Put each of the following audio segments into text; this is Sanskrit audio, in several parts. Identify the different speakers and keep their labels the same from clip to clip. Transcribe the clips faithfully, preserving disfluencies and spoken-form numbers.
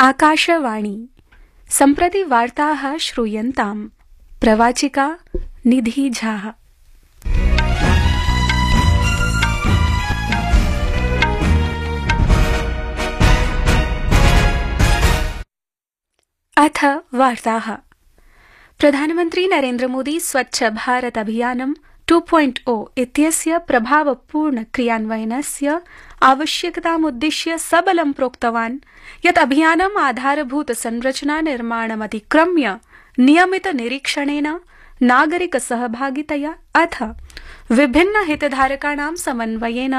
Speaker 1: आकाशवाणी सम्प्रति वार्ताः श्रूयन्ताम्। प्रवाचिका निधि झा। अथ वार्ताः। प्रधानमन्त्री नरेन्द्र मोदी स्वच्छ भारत अभियानं टू पॉइंट ओ इत्यस्य प्रभावपूर्ण क्रियान्वयनस्य आवश्यकतामुद्दिश्य सबलं प्रोक्तवान् यत् अभियानम् आधारभूत संरचना निर्माणमतिक्रम्य नियमित निरीक्षणेन नागरिक सहभागितया अथ विभिन्न हितधारकाणां समन्वयेन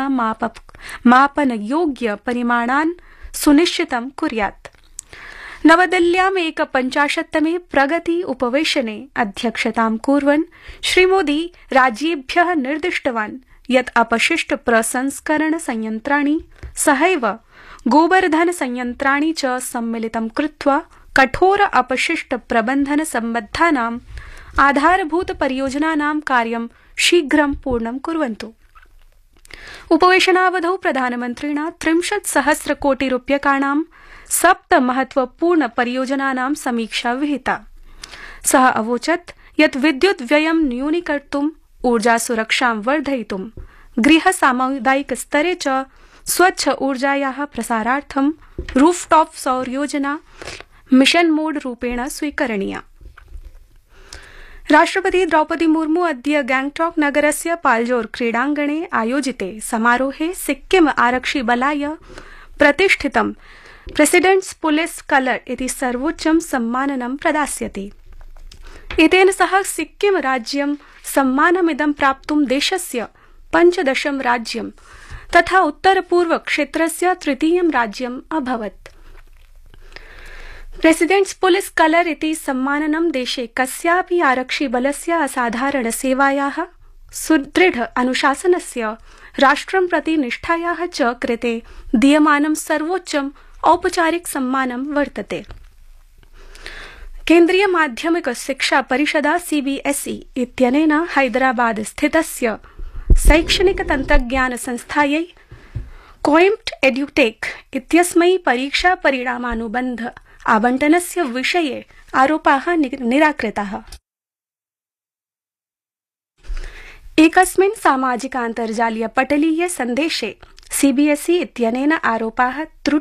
Speaker 1: मापनयोग्य परिमाणान् सुनिश्चितं कुर्यात्। नवदिल्ल्याम् एकपञ्चाशत्तमे प्रगति उपवेशने अध्यक्षतां कुर्वन् श्रीमोदी राज्येभ्यः निर्दिष्टवान् यत् अपशिष्ट प्रसंस्करण संयन्त्राणि सहैव गोबर्धन संयन्त्राणि च सम्मिलितं कृत्वा कठोर अपशिष्ट प्रबन्धन सम्बद्धानाम् आधारभूत परियोजनानां कार्यं शीघ्रं पूर्णं कुर्वन्तु। उपवेशनावधौ प्रधानमन्त्रिणा त्रिंशत् सहस्र कोटि रूप्यकाणां सप्त महत्वपूर्ण परियोजनानां समीक्षा विहिता। सः अवोचत् यत् विद्युत् व्ययं न्यूनीकर्तुम्, ऊर्जा सुरक्षां वर्धयितुं, गृह सामुदायिक स्तरे च स्वच्छ ऊर्जायाः प्रसारार्थं रूफटॉप सौर योजना मिशन मोड रूपेण स्वीकरणीया। राष्ट्रपति द्रौपदी मुर्मू अद्य गैंगटॉक नगरस्य पाल्जोर क्रीडाङ्गणे आयोजिते समारोहे सिक्किम आरक्षिबलाय प्रतिष्ठितं प्रेसिडेंट्स पुलिस कलर इति सर्वोच्चं सम्माननं प्रदास्यति। एतेन सह सिक्किम राज्यं सम्मानमिदं प्राप्तुं देशस्य पञ्चदशं राज्यं तथा उत्तरपूर्व क्षेत्रस्य तृतीयं राज्यम् अभवत्। प्रेसिडेंट्स पुलिस कलर इति सम्माननं देशे कस्यापि आरक्षिबलस्य असाधारण सेवायाः, सुदृढ अनुशासनस्य, राष्ट्रं प्रति निष्ठायाः च कृते दीयमानं सर्वोच्चं औपचारिक सम्मानं वर्तते। केन्द्रीय माध्यमिक शिक्षा परिषदा सीबीएसई इत्यनेन हैदराबाद स्थितस्य शैक्षणिक तन्त्रज्ञान संस्थायै कोइम्प्ट एड्युटेक इत्यस्मै परीक्षा परिणामानुबन्ध आवंटनस्य विषये आरोपाः निराकृताः। एकस्मिन् सामाजिकान्तर्जालीय पटलीय सन्देशे सीबीएसई इत्यनेन आरोपाः